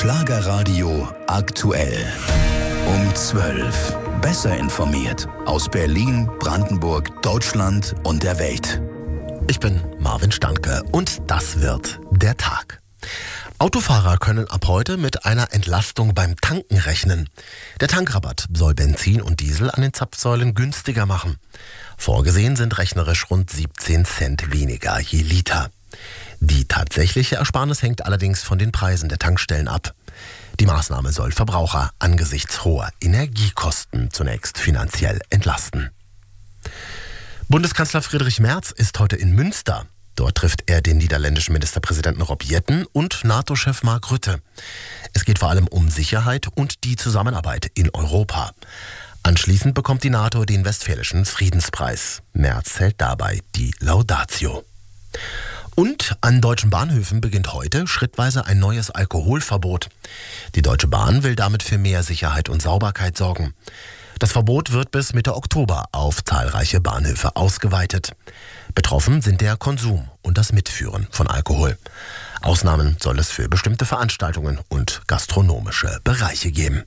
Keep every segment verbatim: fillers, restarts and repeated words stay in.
Schlagerradio aktuell. Um zwölf. Besser informiert aus Berlin, Brandenburg, Deutschland und der Welt. Ich bin Marvin Standke und das wird der Tag. Autofahrer können ab heute mit einer Entlastung beim Tanken rechnen. Der Tankrabatt soll Benzin und Diesel an den Zapfsäulen günstiger machen. Vorgesehen sind rechnerisch rund siebzehn Cent weniger je Liter. Die tatsächliche Ersparnis hängt allerdings von den Preisen der Tankstellen ab. Die Maßnahme soll Verbraucher angesichts hoher Energiekosten zunächst finanziell entlasten. Bundeskanzler Friedrich Merz ist heute in Münster. Dort trifft er den niederländischen Ministerpräsidenten Rob Jetten und NATO-Chef Mark Rutte. Es geht vor allem um Sicherheit und die Zusammenarbeit in Europa. Anschließend bekommt die NATO den Westfälischen Friedenspreis. Merz hält dabei die Laudatio. Und an deutschen Bahnhöfen beginnt heute schrittweise ein neues Alkoholverbot. Die Deutsche Bahn will damit für mehr Sicherheit und Sauberkeit sorgen. Das Verbot wird bis Mitte Oktober auf zahlreiche Bahnhöfe ausgeweitet. Betroffen sind der Konsum und das Mitführen von Alkohol. Ausnahmen soll es für bestimmte Veranstaltungen und gastronomische Bereiche geben.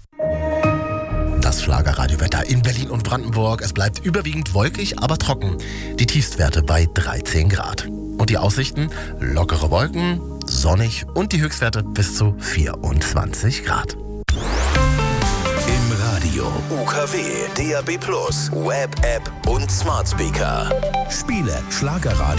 Das Schlagerradiowetter in Berlin und Brandenburg. Es bleibt überwiegend wolkig, aber trocken. Die Tiefstwerte bei dreizehn Grad. Und die Aussichten? Lockere Wolken, sonnig und die Höchstwerte bis zu vierundzwanzig Grad. Im Radio, U K W, D A B plus, Web-App und Smart Speaker. Spiele Schlagerradio.